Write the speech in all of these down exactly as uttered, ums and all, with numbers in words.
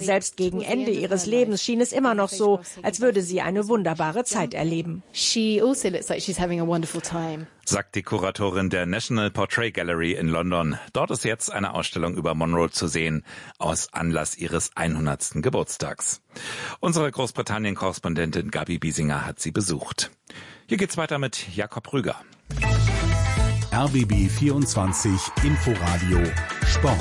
Selbst gegen Ende ihres Lebens schien es immer noch so, als würde sie eine wunderbare Zeit erleben. Sagt die Kuratorin der National Portrait Gallery in London. Dort ist jetzt eine Ausstellung über Monroe zu sehen, aus Anlass ihres hundertsten Geburtstags. Unsere Großbritannien-Korrespondentin Gabi Biesinger hat sie besucht. Hier geht's weiter mit Jakob Rüger. R B B vierundzwanzig Inforadio Sport.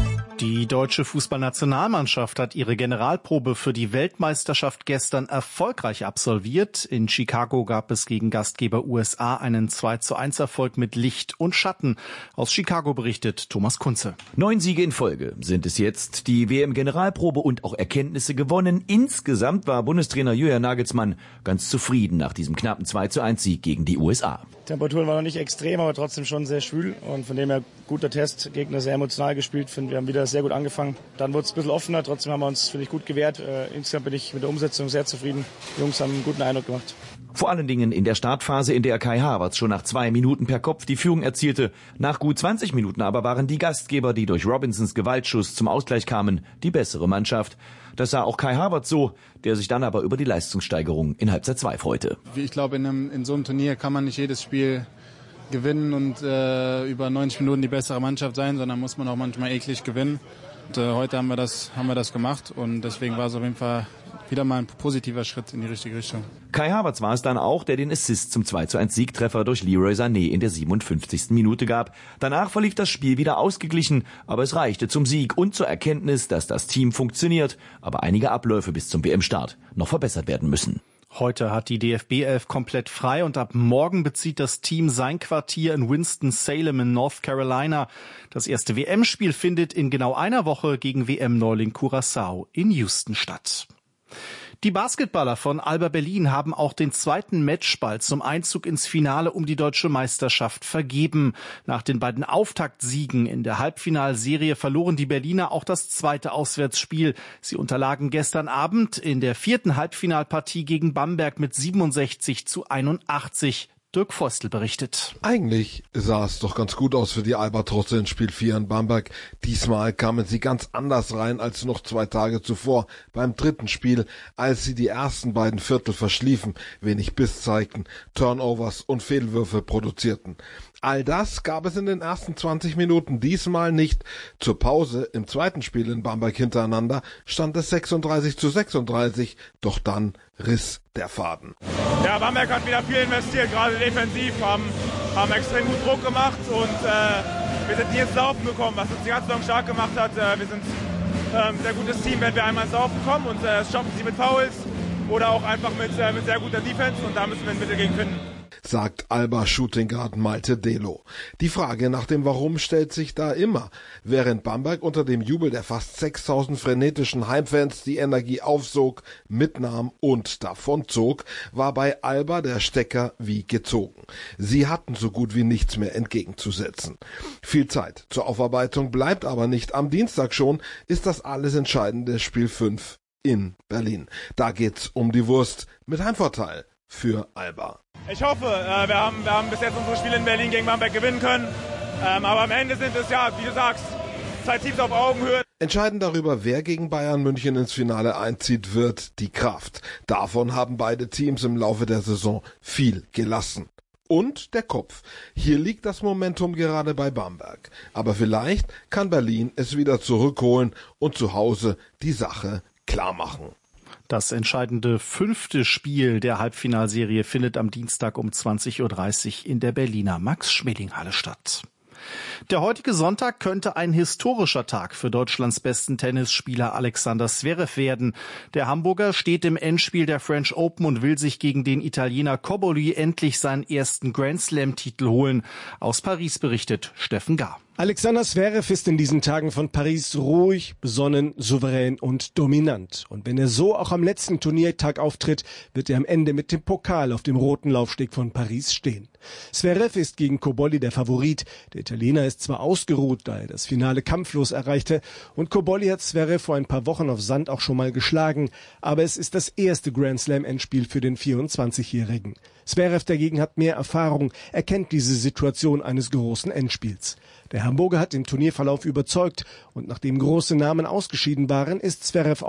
Die deutsche Fußballnationalmannschaft hat ihre Generalprobe für die Weltmeisterschaft gestern erfolgreich absolviert. In Chicago gab es gegen Gastgeber U S A einen zwei zu eins Erfolg mit Licht und Schatten. Aus Chicago berichtet Thomas Kunze. Neun Siege in Folge sind es jetzt. Die W M-Generalprobe und auch Erkenntnisse gewonnen. Insgesamt war Bundestrainer Julian Nagelsmann ganz zufrieden nach diesem knappen zwei zu eins Sieg gegen die U S A. Temperaturen waren noch nicht extrem, aber trotzdem schon sehr schwül. Und von dem her guter Test. Gegner sehr emotional gespielt. Finde, wir haben wieder sehr gut angefangen. Dann wurde es ein bisschen offener. Trotzdem haben wir uns, finde ich, gut gewehrt. Äh, insgesamt bin ich mit der Umsetzung sehr zufrieden. Die Jungs haben einen guten Eindruck gemacht. Vor allen Dingen in der Startphase, in der Kai Havertz schon nach zwei Minuten per Kopf die Führung erzielte. Nach gut zwanzig Minuten aber waren die Gastgeber, die durch Robinsons Gewaltschuss zum Ausgleich kamen, die bessere Mannschaft. Das sah auch Kai Havertz so, der sich dann aber über die Leistungssteigerung in Halbzeit zwei freute. Ich glaube, in, einem, in so einem Turnier kann man nicht jedes Spiel gewinnen und äh, über neunzig Minuten die bessere Mannschaft sein, sondern muss man auch manchmal eklig gewinnen. Und, äh, heute haben wir das haben wir das gemacht und deswegen war es auf jeden Fall wieder mal ein positiver Schritt in die richtige Richtung. Kai Havertz war es dann auch, der den Assist zum zwei zu eins Siegtreffer durch Leroy Sané in der siebenundfünfzigsten Minute gab. Danach verlief das Spiel wieder ausgeglichen, aber es reichte zum Sieg und zur Erkenntnis, dass das Team funktioniert, aber einige Abläufe bis zum W M-Start noch verbessert werden müssen. Heute hat die D F B elf komplett frei und ab morgen bezieht das Team sein Quartier in Winston-Salem in North Carolina. Das erste W M-Spiel findet in genau einer Woche gegen W M-Neuling Curaçao in Houston statt. Die Basketballer von Alba Berlin haben auch den zweiten Matchball zum Einzug ins Finale um die deutsche Meisterschaft vergeben. Nach den beiden Auftaktsiegen in der Halbfinalserie verloren die Berliner auch das zweite Auswärtsspiel. Sie unterlagen gestern Abend in der vierten Halbfinalpartie gegen Bamberg mit siebenundsechzig zu einundachtzig. Dirk Feustel berichtet. Eigentlich sah es doch ganz gut aus für die Albatrosse in Spiel vier in Bamberg. Diesmal kamen sie ganz anders rein als noch zwei Tage zuvor beim dritten Spiel, als sie die ersten beiden Viertel verschliefen, wenig Biss zeigten, Turnovers und Fehlwürfe produzierten. All das gab es in den ersten zwanzig Minuten diesmal nicht. Zur Pause im zweiten Spiel in Bamberg hintereinander stand es sechsunddreißig zu sechsunddreißig, doch dann riss der Faden. Ja, Bamberg hat wieder viel investiert, gerade defensiv, haben, haben extrem gut Druck gemacht und äh, wir sind nie ins Laufen gekommen, was uns die ganze Saison stark gemacht hat. Äh, wir sind äh, ein sehr gutes Team, wenn wir einmal ins Laufen kommen und äh, es schaffen sie mit Fouls oder auch einfach mit, äh, mit sehr guter Defense und da müssen wir ein Mittel gegen finden. Sagt Alba Shooting Guard Malte Delo. Die Frage nach dem Warum stellt sich da immer. Während Bamberg unter dem Jubel der fast sechstausend frenetischen Heimfans die Energie aufsog, mitnahm und davonzog, war bei Alba der Stecker wie gezogen. Sie hatten so gut wie nichts mehr entgegenzusetzen. Viel Zeit zur Aufarbeitung bleibt aber nicht. Am Dienstag schon ist das alles entscheidende Spiel fünf in Berlin. Da geht's um die Wurst mit Heimvorteil für Alba. Ich hoffe, äh, wir, haben, wir haben bis jetzt unsere Spiele in Berlin gegen Bamberg gewinnen können. Ähm, aber am Ende sind es ja, wie du sagst, zwei Teams auf Augenhöhe. Entscheidend darüber, wer gegen Bayern München ins Finale einzieht, wird die Kraft. Davon haben beide Teams im Laufe der Saison viel gelassen. Und der Kopf. Hier liegt das Momentum gerade bei Bamberg. Aber vielleicht kann Berlin es wieder zurückholen und zu Hause die Sache klar machen. Das entscheidende fünfte Spiel der Halbfinalserie findet am Dienstag um zwanzig Uhr dreißig in der Berliner Max-Schmeling-Halle statt. Der heutige Sonntag könnte ein historischer Tag für Deutschlands besten Tennisspieler Alexander Zverev werden. Der Hamburger steht im Endspiel der French Open und will sich gegen den Italiener Cobolli endlich seinen ersten Grand-Slam-Titel holen. Aus Paris berichtet Steffen Gahr. Alexander Zverev ist in diesen Tagen von Paris ruhig, besonnen, souverän und dominant. Und wenn er so auch am letzten Turniertag auftritt, wird er am Ende mit dem Pokal auf dem roten Laufsteg von Paris stehen. Zverev ist gegen Cobolli der Favorit. Der Italiener ist zwar ausgeruht, da er das Finale kampflos erreichte, und Cobolli hat Zverev vor ein paar Wochen auf Sand auch schon mal geschlagen, aber es ist das erste Grand-Slam-Endspiel für den vierundzwanzigjährigen. Zverev dagegen hat mehr Erfahrung, er kennt diese Situation eines großen Endspiels. Der Hamburger hat im Turnierverlauf überzeugt und nachdem große Namen ausgeschieden waren, ist Zverev